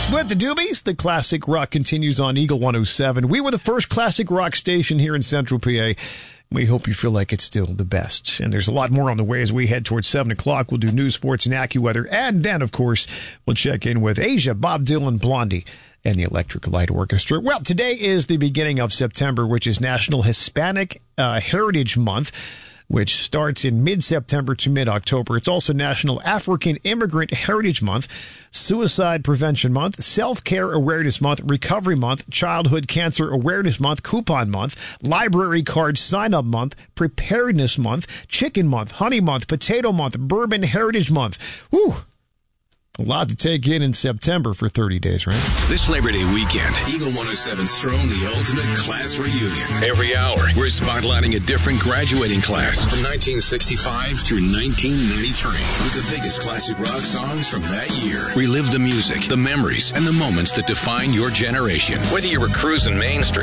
With the Doobies, the classic rock continues on Eagle 107. We were the first classic rock station here in Central PA. We hope you feel like it's still the best. And there's a lot more on the way as we head towards 7 o'clock. We'll do news, sports, and AccuWeather. And then, of course, we'll check in with Asia, Bob Dylan, Blondie, and the Electric Light Orchestra. Well, today is the beginning of September, which is National Hispanic Heritage Month, which starts in mid-September to mid-October. It's also National African Immigrant Heritage Month, Suicide Prevention Month, Self-Care Awareness Month, Recovery Month, Childhood Cancer Awareness Month, Coupon Month, Library Card Sign-Up Month, Preparedness Month, Chicken Month, Honey Month, Potato Month, Bourbon Heritage Month. Whew! A lot to take in September for 30 days, right? This Labor Day weekend, Eagle 107's thrown the ultimate class reunion. Every hour, we're spotlighting a different graduating class from 1965 through 1993 with the biggest classic rock songs from that year. Relive the music, the memories, and the moments that define your generation. Whether you were cruising Main Street